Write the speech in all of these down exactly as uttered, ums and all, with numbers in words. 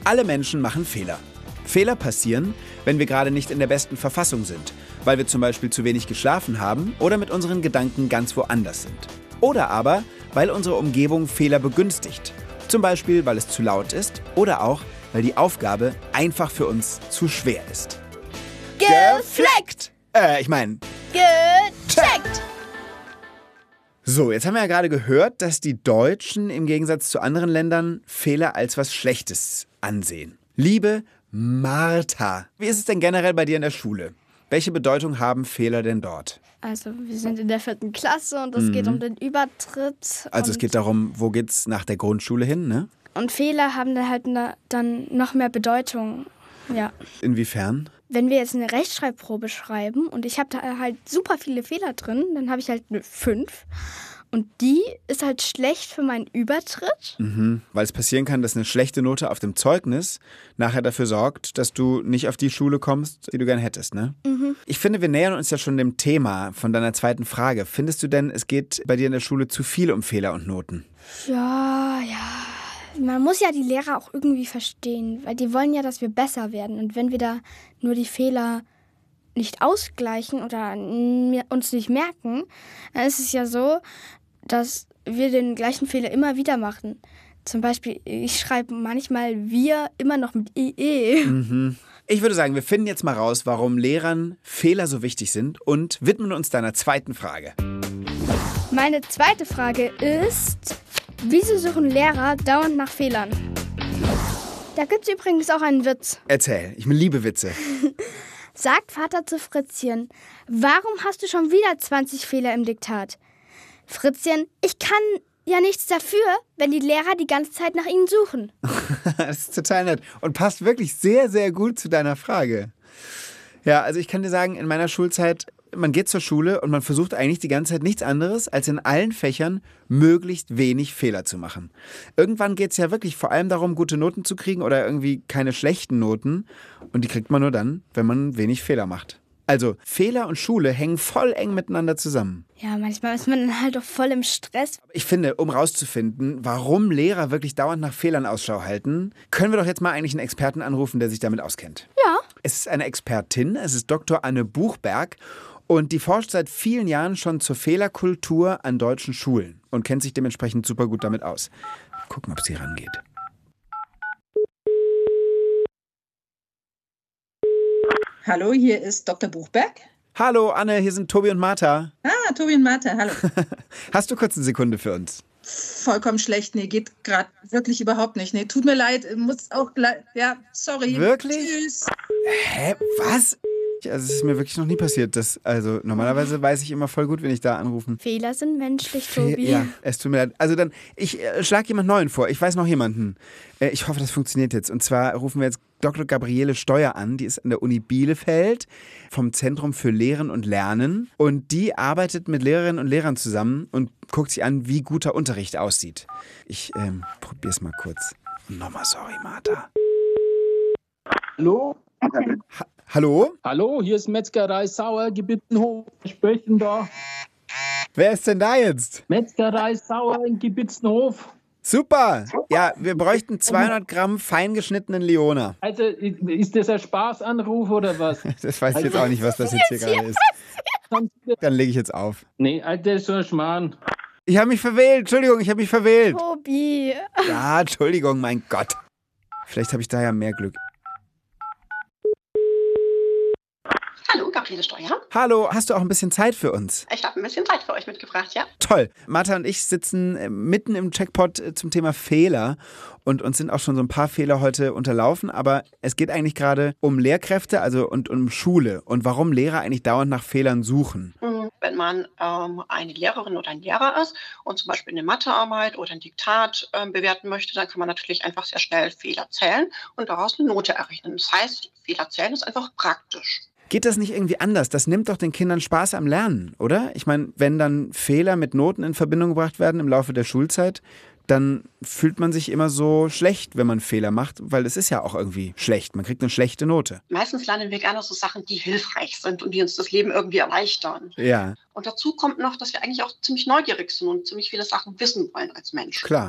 Alle Menschen machen Fehler. Fehler passieren, wenn wir gerade nicht in der besten Verfassung sind, weil wir zum Beispiel zu wenig geschlafen haben oder mit unseren Gedanken ganz woanders sind. Oder aber, weil unsere Umgebung Fehler begünstigt. Zum Beispiel, weil es zu laut ist oder auch, weil die Aufgabe einfach für uns zu schwer ist. Gefleckt! Äh, ich meine... Gecheckt! So, jetzt haben wir ja gerade gehört, dass die Deutschen im Gegensatz zu anderen Ländern Fehler als was Schlechtes ansehen. Liebe Martha, wie ist es denn generell bei dir in der Schule? Welche Bedeutung haben Fehler denn dort? Also wir sind in der vierten Klasse und es mhm. geht um den Übertritt. Also es geht darum, wo geht's nach der Grundschule hin, ne? Und Fehler haben dann halt ne, dann noch mehr Bedeutung, ja. Inwiefern? Wenn wir jetzt eine Rechtschreibprobe schreiben und ich habe da halt super viele Fehler drin, dann habe ich halt eine fünf. Und die ist halt schlecht für meinen Übertritt. Mhm, weil es passieren kann, dass eine schlechte Note auf dem Zeugnis nachher dafür sorgt, dass du nicht auf die Schule kommst, die du gern hättest, ne? Mhm. Ich finde, wir nähern uns ja schon dem Thema von deiner zweiten Frage. Findest du denn, es geht bei dir in der Schule zu viel um Fehler und Noten? Ja, ja. Man muss ja die Lehrer auch irgendwie verstehen, weil die wollen ja, dass wir besser werden. Und wenn wir da nur die Fehler nicht ausgleichen oder uns nicht merken, dann ist es ja so, dass wir den gleichen Fehler immer wieder machen. Zum Beispiel, ich schreibe manchmal wir immer noch mit I E. Mhm. Ich würde sagen, wir finden jetzt mal raus, warum Lehrern Fehler so wichtig sind und widmen uns deiner zweiten Frage. Meine zweite Frage ist, wieso suchen Lehrer dauernd nach Fehlern? Da gibt es übrigens auch einen Witz. Erzähl, ich liebe Witze. Sagt Vater zu Fritzchen, warum hast du schon wieder zwanzig Fehler im Diktat? Fritzchen, ich kann ja nichts dafür, wenn die Lehrer die ganze Zeit nach ihnen suchen. Das ist total nett und passt wirklich sehr, sehr gut zu deiner Frage. Ja, also ich kann dir sagen, in meiner Schulzeit, man geht zur Schule und man versucht eigentlich die ganze Zeit nichts anderes, als in allen Fächern möglichst wenig Fehler zu machen. Irgendwann geht es ja wirklich vor allem darum, gute Noten zu kriegen oder irgendwie keine schlechten Noten. Und die kriegt man nur dann, wenn man wenig Fehler macht. Also Fehler und Schule hängen voll eng miteinander zusammen. Ja, manchmal ist man dann halt doch voll im Stress. Ich finde, um rauszufinden, warum Lehrer wirklich dauernd nach Fehlern Ausschau halten, können wir doch jetzt mal eigentlich einen Experten anrufen, der sich damit auskennt. Ja. Es ist eine Expertin, es ist Doktor Anne Buchberg und die forscht seit vielen Jahren schon zur Fehlerkultur an deutschen Schulen und kennt sich dementsprechend super gut damit aus. Gucken, ob sie rangeht. Hallo, hier ist Doktor Buchberg. Hallo Anne, hier sind Tobi und Martha. Ah, Tobi und Martha, hallo. Hast du kurz eine Sekunde für uns? Vollkommen schlecht, nee, geht gerade wirklich überhaupt nicht. Nee, tut mir leid, muss auch, ja, sorry. Wirklich? Tschüss. Hä, was? Also es ist mir wirklich noch nie passiert. Dass, also normalerweise weiß ich immer voll gut, wenn ich da anrufe. Fehler sind menschlich, Fe- Tobi. Ja, es tut mir leid. Also dann, ich äh, schlage jemand Neuen vor. Ich weiß noch jemanden. Äh, ich hoffe, das funktioniert jetzt. Und zwar rufen wir jetzt Doktor Gabriele Steuer an. Die ist an der Uni Bielefeld vom Zentrum für Lehren und Lernen. Und die arbeitet mit Lehrerinnen und Lehrern zusammen und guckt sich an, wie guter Unterricht aussieht. Ich ähm, probiere es mal kurz. Nochmal sorry, Martha. Hallo? Ha- Hallo? Hallo, hier ist Metzgerei Sauer, Gebitzenhof. Wir sprechen da. Wer ist denn da jetzt? Metzgerei Sauer in Gebitzenhof. Super! Ja, wir bräuchten zweihundert Gramm feingeschnittenen Leona. Also, ist das ein Spaßanruf oder was? Das weiß ich jetzt auch nicht, was das jetzt hier gerade ist. Dann lege ich jetzt auf. Nee, das ist so ein Schmarrn. Ich habe mich verwählt. Entschuldigung, ich habe mich verwählt. Tobi. Ja, Entschuldigung, mein Gott. Vielleicht habe ich da ja mehr Glück. Hallo, Gabriele Steuer. Hallo, hast du auch ein bisschen Zeit für uns? Ich habe ein bisschen Zeit für euch mitgebracht, ja? Toll. Martha und ich sitzen äh, mitten im Checkpot äh, zum Thema Fehler und uns sind auch schon so ein paar Fehler heute unterlaufen, aber es geht eigentlich gerade um Lehrkräfte, also und um Schule und warum Lehrer eigentlich dauernd nach Fehlern suchen. Wenn man ähm, eine Lehrerin oder ein Lehrer ist und zum Beispiel eine Mathearbeit oder ein Diktat ähm, bewerten möchte, dann kann man natürlich einfach sehr schnell Fehler zählen und daraus eine Note errechnen. Das heißt, Fehler zählen ist einfach praktisch. Geht das nicht irgendwie anders? Das nimmt doch den Kindern Spaß am Lernen, oder? Ich meine, wenn dann Fehler mit Noten in Verbindung gebracht werden im Laufe der Schulzeit, dann fühlt man sich immer so schlecht, wenn man Fehler macht, weil es ist ja auch irgendwie schlecht. Man kriegt eine schlechte Note. Meistens lernen wir gerne so Sachen, die hilfreich sind und die uns das Leben irgendwie erleichtern. Ja. Und dazu kommt noch, dass wir eigentlich auch ziemlich neugierig sind und ziemlich viele Sachen wissen wollen als Mensch. Klar.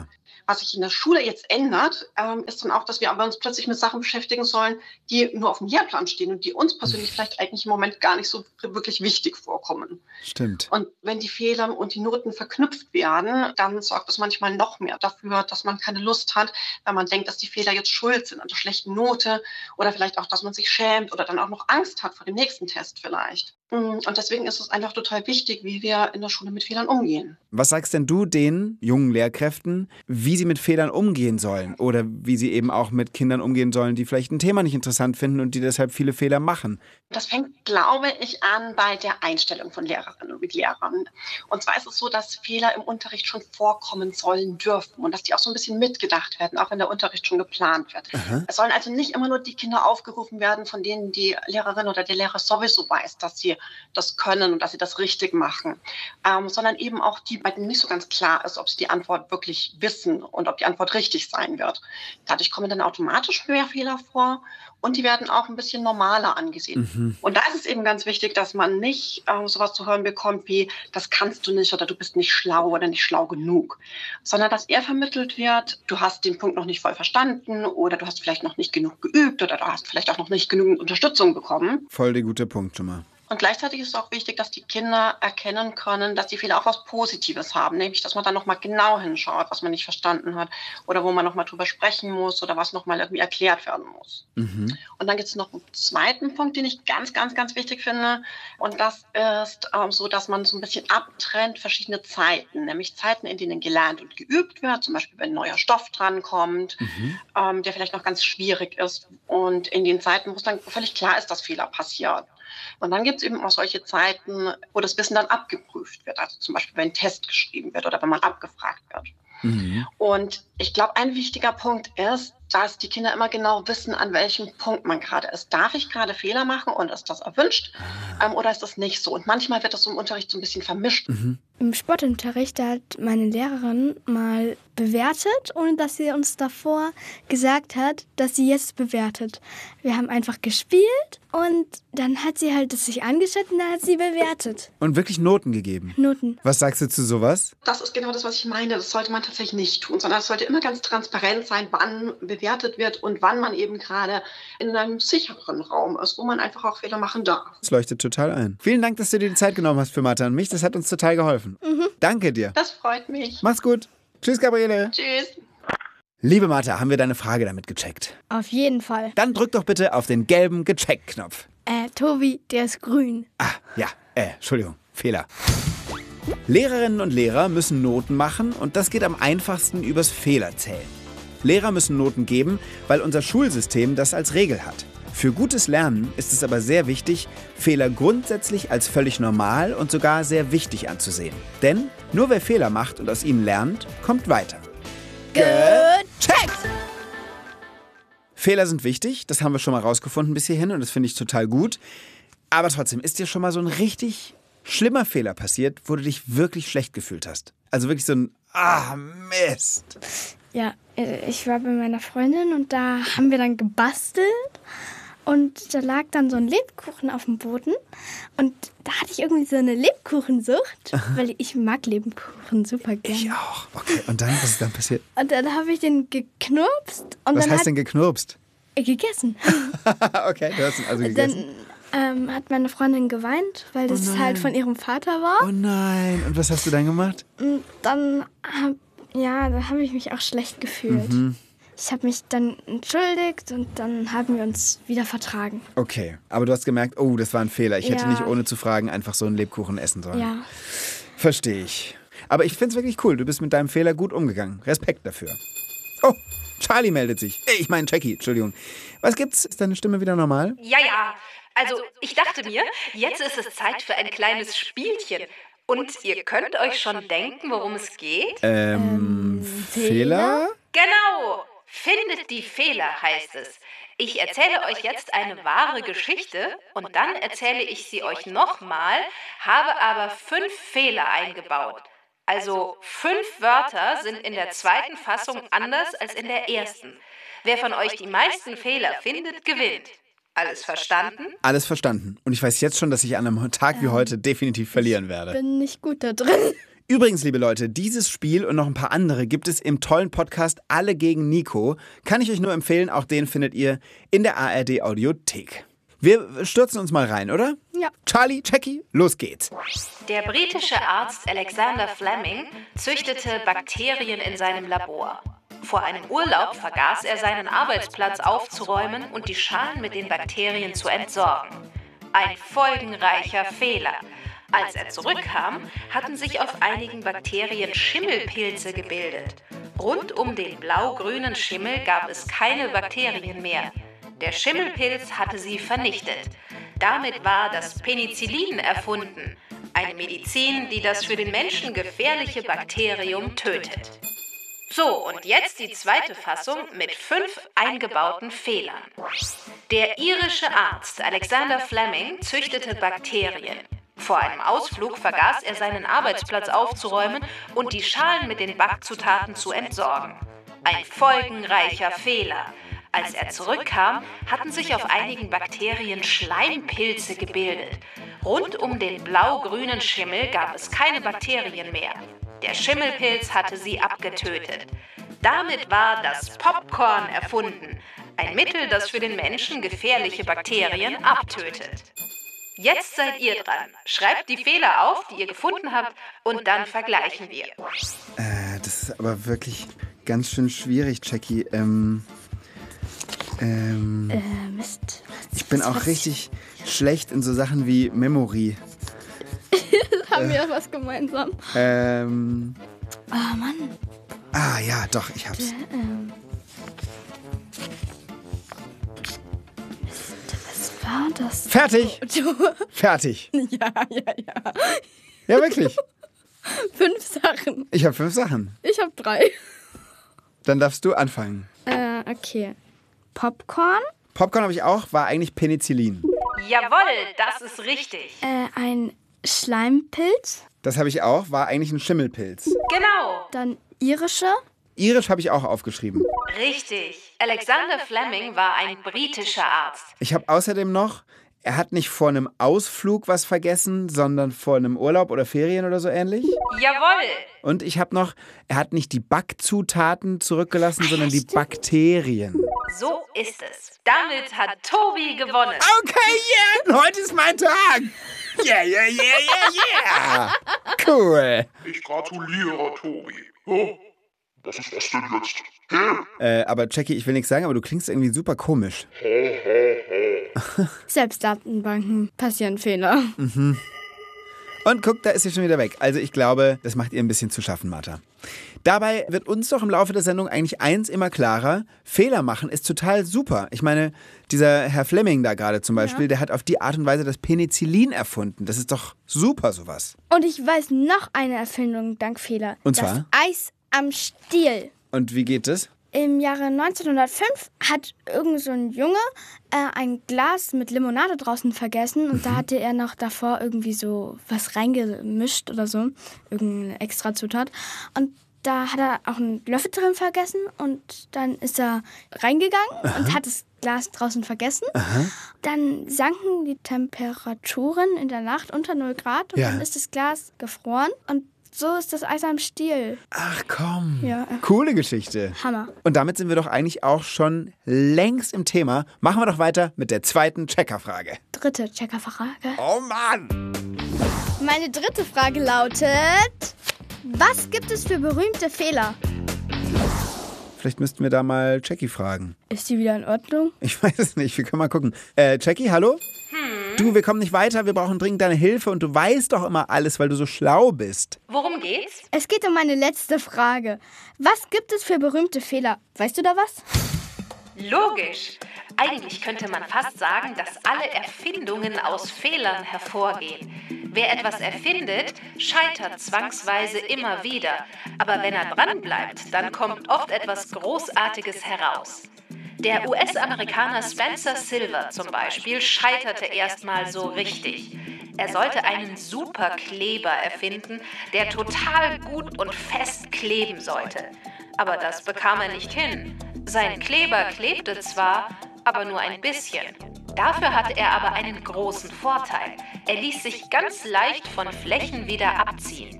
Was sich in der Schule jetzt ändert, ähm, ist dann auch, dass wir aber uns plötzlich mit Sachen beschäftigen sollen, die nur auf dem Lehrplan stehen und die uns persönlich vielleicht eigentlich im Moment gar nicht so wirklich wichtig vorkommen. Stimmt. Und wenn die Fehler und die Noten verknüpft werden, dann sorgt das manchmal noch mehr dafür, dass man keine Lust hat, weil man denkt, dass die Fehler jetzt schuld sind an der schlechten Note oder vielleicht auch, dass man sich schämt oder dann auch noch Angst hat vor dem nächsten Test vielleicht. Und deswegen ist es einfach total wichtig, wie wir in der Schule mit Fehlern umgehen. Was sagst denn du den jungen Lehrkräften, wie sie mit Fehlern umgehen sollen oder wie sie eben auch mit Kindern umgehen sollen, die vielleicht ein Thema nicht interessant finden und die deshalb viele Fehler machen? Das fängt, glaube ich, an bei der Einstellung von Lehrerinnen und Lehrern. Und zwar ist es so, dass Fehler im Unterricht schon vorkommen sollen dürfen und dass die auch so ein bisschen mitgedacht werden, auch wenn der Unterricht schon geplant wird. Aha. Es sollen also nicht immer nur die Kinder aufgerufen werden, von denen die Lehrerin oder der Lehrer sowieso weiß, dass sie das können und dass sie das richtig machen, ähm, sondern eben auch die, bei denen nicht so ganz klar ist, ob sie die Antwort wirklich wissen und ob die Antwort richtig sein wird. Dadurch kommen dann automatisch mehr Fehler vor und die werden auch ein bisschen normaler angesehen. Mhm. Und da ist es eben ganz wichtig, dass man nicht ähm, sowas zu hören bekommt wie, das kannst du nicht oder du bist nicht schlau oder nicht schlau genug, sondern dass eher vermittelt wird, du hast den Punkt noch nicht voll verstanden oder du hast vielleicht noch nicht genug geübt oder du hast vielleicht auch noch nicht genügend Unterstützung bekommen. Voll der gute Punkt schon mal. Und gleichzeitig ist es auch wichtig, dass die Kinder erkennen können, dass die Fehler auch was Positives haben. Nämlich, dass man dann nochmal genau hinschaut, was man nicht verstanden hat oder wo man nochmal drüber sprechen muss oder was nochmal irgendwie erklärt werden muss. Mhm. Und dann gibt es noch einen zweiten Punkt, den ich ganz, ganz, ganz wichtig finde. Und das ist ähm, so, dass man so ein bisschen abtrennt verschiedene Zeiten. Nämlich Zeiten, in denen gelernt und geübt wird. Zum Beispiel, wenn ein neuer Stoff drankommt, mhm. ähm, der vielleicht noch ganz schwierig ist. Und in den Zeiten, wo es dann völlig klar ist, dass Fehler passieren. Und dann gibt es eben auch solche Zeiten, wo das Wissen dann abgeprüft wird. Also zum Beispiel, wenn ein Test geschrieben wird oder wenn man abgefragt wird. Mhm. Und ich glaube, ein wichtiger Punkt ist, dass die Kinder immer genau wissen, an welchem Punkt man gerade ist. Darf ich gerade Fehler machen und ist das erwünscht ähm, oder ist das nicht so? Und manchmal wird das so im Unterricht so ein bisschen vermischt. Mhm. Im Sportunterricht, da hat meine Lehrerin mal bewertet, ohne dass sie uns davor gesagt hat, dass sie jetzt bewertet. Wir haben einfach gespielt und dann hat sie halt das sich angeschaut und dann hat sie bewertet. Und wirklich Noten gegeben? Noten. Was sagst du zu sowas? Das ist genau das, was ich meine. Das sollte man tatsächlich nicht tun, sondern es sollte immer ganz transparent sein, wann bewertet wird und wann man eben gerade in einem sicheren Raum ist, wo man einfach auch Fehler machen darf. Das leuchtet total ein. Vielen Dank, dass du dir die Zeit genommen hast für Martha und mich. Das hat uns total geholfen. Mhm. Danke dir. Das freut mich. Mach's gut. Tschüss, Gabriele. Tschüss. Liebe Martha, haben wir deine Frage damit gecheckt? Auf jeden Fall. Dann drück doch bitte auf den gelben Gecheckt-Knopf. Äh, Tobi, der ist grün. Ah, ja. Äh, Entschuldigung. Fehler. Lehrerinnen und Lehrer müssen Noten machen und das geht am einfachsten übers Fehlerzählen. Lehrer müssen Noten geben, weil unser Schulsystem das als Regel hat. Für gutes Lernen ist es aber sehr wichtig, Fehler grundsätzlich als völlig normal und sogar sehr wichtig anzusehen. Denn nur wer Fehler macht und aus ihnen lernt, kommt weiter. Gecheckt! Fehler sind wichtig, das haben wir schon mal rausgefunden bis hierhin und das finde ich total gut. Aber trotzdem, ist dir schon mal so ein richtig schlimmer Fehler passiert, wo du dich wirklich schlecht gefühlt hast? Also wirklich so ein Ah, Mist! Ja, ich war bei meiner Freundin und da haben wir dann gebastelt und da lag dann so ein Lebkuchen auf dem Boden und da hatte ich irgendwie so eine Lebkuchensucht, weil ich mag Lebkuchen super gerne. Ich auch. Okay, und dann, was ist dann passiert? Und dann habe ich den geknurpst. Und was dann heißt hat denn geknurpst? Gegessen. Okay, du hast ihn also gegessen. Dann ähm, hat meine Freundin geweint, weil das oh halt von ihrem Vater war. Oh nein, und was hast du dann gemacht? Und dann hab, ja, da habe ich mich auch schlecht gefühlt. Mhm. Ich habe mich dann entschuldigt und dann haben wir uns wieder vertragen. Okay, aber du hast gemerkt, oh, das war ein Fehler. Ich ja. hätte nicht ohne zu fragen einfach so einen Lebkuchen essen sollen. Ja. Verstehe ich. Aber ich finde es wirklich cool. Du bist mit deinem Fehler gut umgegangen. Respekt dafür. Oh, Charlie meldet sich. Ich meine Jackie, Entschuldigung. Was gibt's? Ist deine Stimme wieder normal? Ja, ja. Also, ich dachte mir, jetzt ist es Zeit für ein kleines Spielchen. Und ihr könnt euch schon denken, worum es geht? Ähm, ähm Fehler? Genau. Findet die Fehler, heißt es. Ich erzähle euch jetzt eine wahre Geschichte und dann erzähle ich sie euch nochmal, habe aber fünf Fehler eingebaut. Also fünf Wörter sind in der zweiten Fassung anders als in der ersten. Wer von euch die meisten Fehler findet, gewinnt. Alles verstanden? Alles verstanden. Und ich weiß jetzt schon, dass ich an einem Tag wie heute definitiv verlieren werde. Ich bin nicht gut da drin. Übrigens, liebe Leute, dieses Spiel und noch ein paar andere gibt es im tollen Podcast Alle gegen Nico. Kann ich euch nur empfehlen, auch den findet ihr in der A R D Audiothek. Wir stürzen uns mal rein, oder? Ja. Charlie, Jackie, los geht's. Der britische Arzt Alexander Fleming züchtete Bakterien in seinem Labor. Vor einem Urlaub vergaß er seinen Arbeitsplatz aufzuräumen und die Schalen mit den Bakterien zu entsorgen. Ein folgenreicher Fehler. Als er zurückkam, hatten sich auf einigen Bakterien Schimmelpilze gebildet. Rund um den blau-grünen Schimmel gab es keine Bakterien mehr. Der Schimmelpilz hatte sie vernichtet. Damit war das Penicillin erfunden. Eine Medizin, die das für den Menschen gefährliche Bakterium tötet. So, und jetzt die zweite Fassung mit fünf eingebauten Fehlern. Der irische Arzt Alexander Fleming züchtete Bakterien. Vor einem Ausflug vergaß er seinen Arbeitsplatz aufzuräumen und die Schalen mit den Backzutaten zu entsorgen. Ein folgenreicher Fehler. Als er zurückkam, hatten sich auf einigen Bakterien Schleimpilze gebildet. Rund um den blau-grünen Schimmel gab es keine Bakterien mehr. Der Schimmelpilz hatte sie abgetötet. Damit war das Popcorn erfunden. Ein Mittel, das für den Menschen gefährliche Bakterien abtötet. Jetzt seid ihr dran. Schreibt die Fehler auf, die ihr gefunden habt, und dann vergleichen wir. Äh, das ist aber wirklich ganz schön schwierig, Jackie. Ähm, ähm, Äh, Mist. ich bin auch richtig schlecht in so Sachen wie Memory. Haben wir was gemeinsam? Ähm, Ah, Mann. ah, ja, doch, ich hab's. Ähm. Was war das? Fertig! Du. Fertig! Ja, ja, ja. Ja, wirklich. Fünf Sachen. Ich habe fünf Sachen. Ich habe drei. Dann darfst du anfangen. Äh, okay. Popcorn. Popcorn habe ich auch, war eigentlich Penicillin. Jawohl, das ist richtig. Äh, ein Schleimpilz. Das habe ich auch, war eigentlich ein Schimmelpilz. Genau, Dann irische. Irisch habe ich auch aufgeschrieben. richtig. Alexander Fleming war ein britischer Arzt. Ich habe außerdem noch, er hat nicht vor einem Ausflug was vergessen, sondern vor einem Urlaub oder Ferien oder so ähnlich. Jawohl. Und ich habe noch, er hat nicht die Backzutaten zurückgelassen, sondern die Bakterien. So ist es. Damit hat Tobi gewonnen. Okay, yeah, heute ist mein Tag. Yeah, yeah, yeah, yeah, yeah. Cool. Ich gratuliere, Tobi. Oh, was ist das denn jetzt? Hä? Äh, aber Jackie, ich will nichts sagen, aber du klingst irgendwie super komisch. Selbstdatenbanken passieren Fehler. Und guck, da ist sie schon wieder weg. Also ich glaube, das macht ihr ein bisschen zu schaffen, Martha. Dabei wird uns doch im Laufe der Sendung eigentlich eins immer klarer. Fehler machen ist total super. Ich meine, dieser Herr Fleming da gerade zum Beispiel, ja. der hat auf die Art und Weise das Penicillin erfunden. Das ist doch super, sowas. Und ich weiß noch eine Erfindung dank Fehler. Und zwar? Das Eis am Stiel. Und wie geht das? Im Jahre neunzehnhundertfünf hat irgend so ein Junge äh, ein Glas mit Limonade draußen vergessen und mhm. da hatte er noch davor irgendwie so was reingemischt oder so, irgendeine extra Zutat. Und da hat er auch einen Löffel drin vergessen und dann ist er reingegangen Aha. und hat das Glas draußen vergessen. Aha. Dann sanken die Temperaturen in der Nacht unter null Grad und ja. dann ist das Glas gefroren und so ist das Eis am Stiel. Ach komm, ja. coole Geschichte. Hammer. Und damit sind wir doch eigentlich auch schon längst im Thema. Machen wir doch weiter mit der zweiten Checkerfrage. Dritte Checkerfrage. Oh Mann! Meine dritte Frage lautet: Was gibt es für berühmte Fehler? Vielleicht müssten wir da mal Jackie fragen. Ist die wieder in Ordnung? Ich weiß es nicht, wir können mal gucken. Äh, Jackie, hallo? Hm. Du, wir kommen nicht weiter, wir brauchen dringend deine Hilfe und du weißt doch immer alles, weil du so schlau bist. Worum geht's? Es geht um meine letzte Frage. Was gibt es für berühmte Fehler? Weißt du da was? Logisch. Eigentlich könnte man fast sagen, dass alle Erfindungen aus Fehlern hervorgehen. Wer etwas erfindet, scheitert zwangsweise immer wieder. Aber wenn er dranbleibt, dann kommt oft etwas Großartiges heraus. Der U S-Amerikaner Spencer Silver zum Beispiel scheiterte erstmal so richtig. Er sollte einen Superkleber erfinden, der total gut und fest kleben sollte. Aber das bekam er nicht hin. Sein Kleber klebte zwar, aber nur ein bisschen. Dafür hatte er aber einen großen Vorteil. Er ließ sich ganz leicht von Flächen wieder abziehen.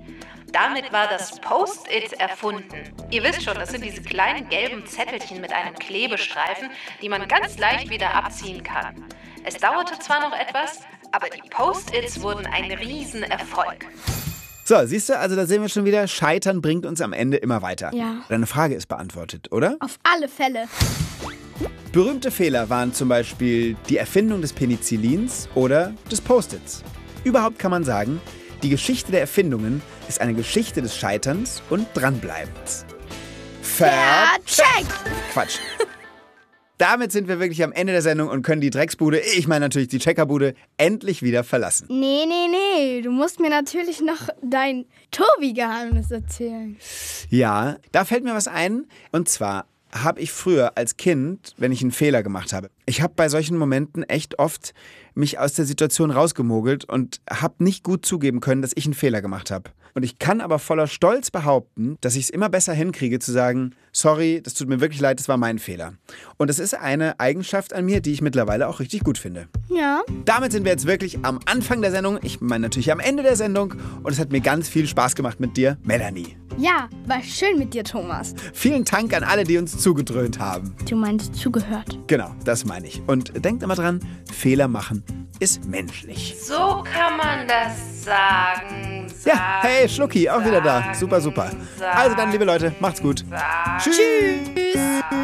Damit war das Post-it erfunden. Ihr wisst schon, das sind diese kleinen gelben Zettelchen mit einem Klebestreifen, die man ganz leicht wieder abziehen kann. Es dauerte zwar noch etwas, aber die Post-its wurden ein Riesenerfolg. So, siehst du, also da sehen wir schon wieder, Scheitern bringt uns am Ende immer weiter. Ja. Deine Frage ist beantwortet, oder? Auf alle Fälle. Berühmte Fehler waren zum Beispiel die Erfindung des Penicillins oder des Post-its. Überhaupt kann man sagen, die Geschichte der Erfindungen ist eine Geschichte des Scheiterns und Dranbleibens. Vercheckt! Quatsch. Damit sind wir wirklich am Ende der Sendung und können die Drecksbude, ich meine natürlich die Checkerbude, endlich wieder verlassen. Nee, nee, nee. Du musst mir natürlich noch dein Tobi-Geheimnis erzählen. Ja, da fällt mir was ein. Und zwar habe ich früher als Kind, wenn ich einen Fehler gemacht habe, ich habe bei solchen Momenten echt oft mich aus der Situation rausgemogelt und habe nicht gut zugeben können, dass ich einen Fehler gemacht habe. Und ich kann aber voller Stolz behaupten, dass ich es immer besser hinkriege zu sagen, sorry, das tut mir wirklich leid, das war mein Fehler. Und das ist eine Eigenschaft an mir, die ich mittlerweile auch richtig gut finde. Ja. Damit sind wir jetzt wirklich am Anfang der Sendung, ich meine natürlich am Ende der Sendung und es hat mir ganz viel Spaß gemacht mit dir, Melanie. Ja, war schön mit dir, Thomas. Vielen Dank an alle, die uns zugedröhnt haben. Du meinst zugehört. Genau, das meine ich. Und denkt immer dran, Fehler machen ist menschlich. So kann man das sagen. sagen Ja, hey, Schlucki, auch wieder da. Super, super. Also dann, liebe Leute, macht's gut. Sagen. Tschüss.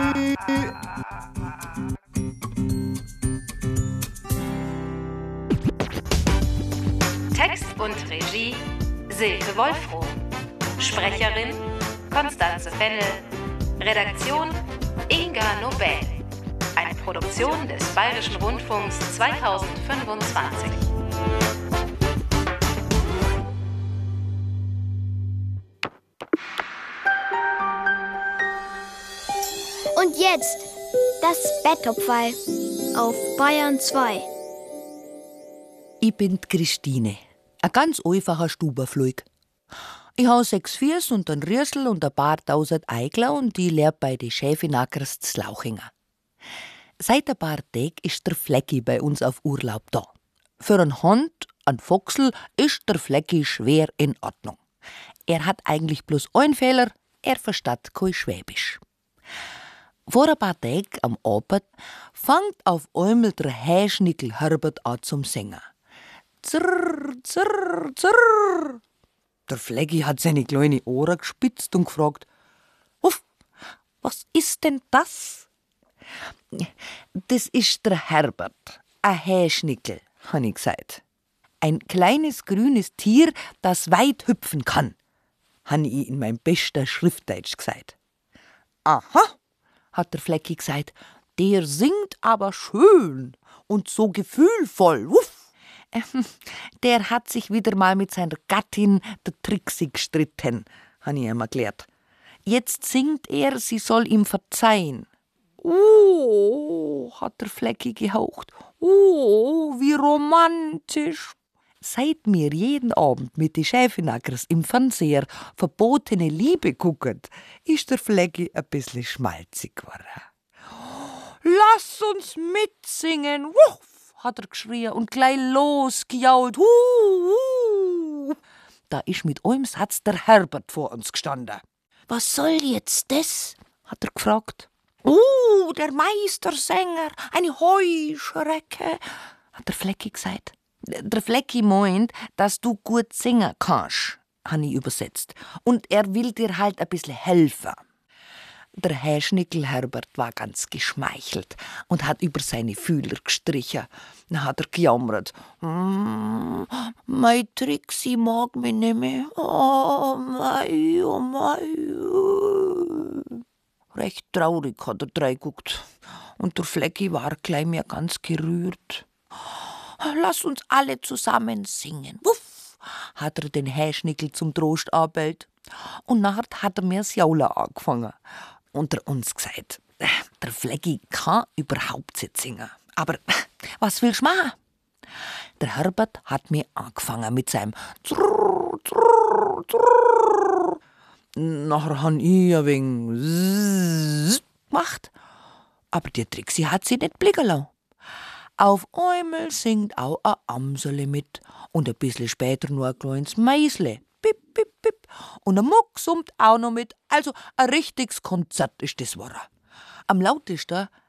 Text und Regie Silke Wolfroh. Sprecherin Konstanze Fennel. Redaktion Inga Nobel. Eine Produktion des Bayerischen Rundfunks zweitausendfünfundzwanzig. Und jetzt das Betttopfall auf Bayern zwei. Ich bin die Christine, ein ganz einfacher Stubenflug. Ich habe sechs Fies und einen Riesel und ein paar tausend Eigler und ich lebe bei den Schäfinackers zu Lauchingen. Seit ein paar Tagen ist der Flecki bei uns auf Urlaub da. Für einen Hund, einen Foxel, ist der Flecki schwer in Ordnung. Er hat eigentlich bloß einen Fehler, er versteht kein Schwäbisch. Vor ein paar Tagen am Abend fängt auf einmal der Häschnickel Herbert an zum Singen. Zirr, zirr, zirr. Der Flecki hat seine kleine Ohren gespitzt und gefragt, Uff, was ist denn das? Das ist der Herbert, ein Häschnickel, habe ich gesagt. Ein kleines grünes Tier, das weit hüpfen kann, habe ich in meinem besten Schriftdeutsch gesagt. Aha, hat der Flecki gesagt, der singt aber schön und so gefühlvoll. Uff. Der hat sich wieder mal mit seiner Gattin, der Trixi, gestritten, habe ich ihm erklärt. Jetzt singt er, sie soll ihm verzeihen. Oh, hat der Flecki gehaucht. Oh, wie romantisch. Seit wir jeden Abend mit den Schäfinackers im Fernseher verbotene Liebe gucken, ist der Flecki ein bisschen schmalzig geworden. Lass uns mitsingen, wuff, hat er geschrien und gleich losgejault. Hu, hu. Da ist mit einem Satz der Herbert vor uns gestanden. Was soll jetzt das? Hat er gefragt. Oh, der Meistersänger, eine Heuschrecke, hat der Flecki gesagt. Der Flecki meint, dass du gut singen kannst, habe ich übersetzt. Und er will dir halt ein bisschen helfen. Der Häschnickel Herbert war ganz geschmeichelt und hat über seine Fühler gestrichen. Dann hat er gejammert. Mm, mein Trixi mag mich nicht mehr. Oh, mei, oh, mei. Recht traurig hat er reingeguckt. Und der Flecki war gleich mehr ganz gerührt. Lass uns alle zusammen singen. Wuff, hat er den Häschnickel zum Trost anbellt. Und nachher hat er mir das Jaulen angefangen. Unter uns gesagt, der Flecki kann überhaupt nicht singen. Aber was willst du machen? Der Herbert hat mir angefangen mit seinem Zrrr, Zrrr, Zrrr. Nachher habe ich ein wenig gemacht. Aber die Trixi hat sie nicht blicken lassen. Auf einmal singt auch ein Amsele mit und ein bisschen später nur ein kleines Meisle. Pip, pip, pip. Und der Muck summt auch noch mit. Also ein richtiges Konzert ist das war. Am lautesten